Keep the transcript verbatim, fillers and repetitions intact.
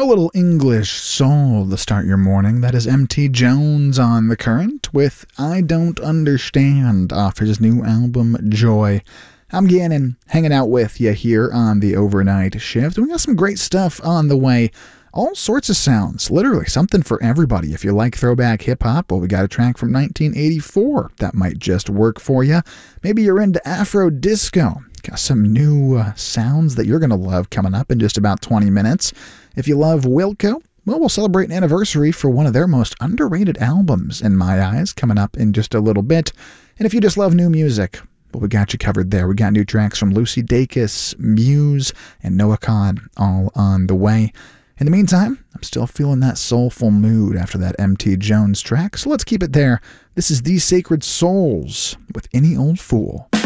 A little English soul to start your morning. That is M T Jones on The Current with I Don't Understand off his new album, Joy. I'm Gannon, hanging out with you here on the overnight shift. We got some great stuff on the way. All sorts of sounds, literally something for everybody. If you like throwback hip-hop, well, we got a track from nineteen eighty-four that might just work for you. Maybe you're into Afro disco. Got some new uh, sounds that you're going to love coming up in just about twenty minutes. If you love Wilco, well, we'll celebrate an anniversary for one of their most underrated albums, in my eyes, coming up in just a little bit. And if you just love new music, well, we got you covered there. We got new tracks from Lucy Dacus, Muse, and Noah Kahan all on the way. In the meantime, I'm still feeling that soulful mood after that M T Jones track, so let's keep it there. This is These Sacred Souls with Any Old Fool.